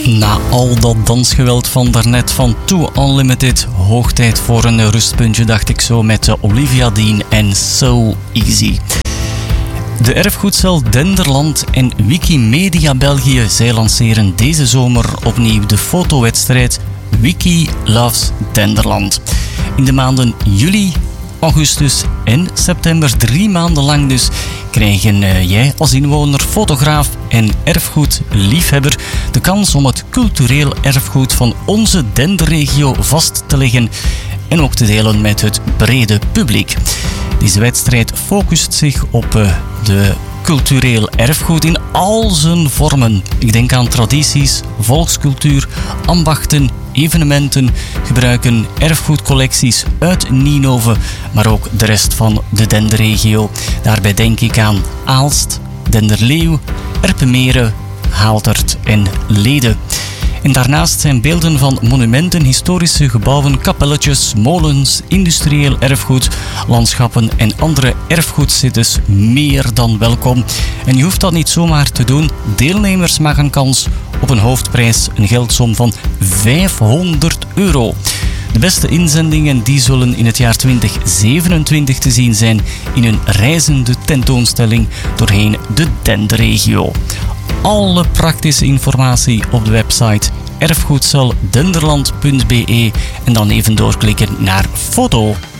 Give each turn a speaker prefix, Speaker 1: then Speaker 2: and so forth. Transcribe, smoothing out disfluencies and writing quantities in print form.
Speaker 1: Na al dat dansgeweld van daarnet van Too Unlimited, hoog tijd voor een rustpuntje, dacht ik zo, met Olivia Dean en So Easy. De erfgoedcel Denderland en Wikimedia België, zij lanceren deze zomer opnieuw de fotowedstrijd Wiki Loves Denderland. In de maanden juli, augustus en september, 3 maanden lang dus, krijgen jij als inwoner, fotograaf en erfgoedliefhebber de kans om het cultureel erfgoed van onze Denderregio vast te leggen en ook te delen met het brede publiek. Deze wedstrijd focust zich op de cultureel erfgoed in al zijn vormen. Ik denk aan tradities, volkscultuur, ambachten, evenementen, gebruiken erfgoedcollecties uit Ninove, maar ook de rest van de Denderregio. Daarbij denk ik aan Aalst, Denderleeuw, Erpenmeren, Haaldert en Lede. En daarnaast zijn beelden van monumenten, historische gebouwen, kapelletjes, molens, industrieel erfgoed, landschappen en andere erfgoedsites meer dan welkom. En je hoeft dat niet zomaar te doen. Deelnemers maken kans op een hoofdprijs, een geldsom van €500. De beste inzendingen die zullen in het jaar 2027 te zien zijn in een reizende tentoonstelling doorheen de Denderregio. Alle praktische informatie op de website erfgoedceldenderland.be en dan even doorklikken naar foto.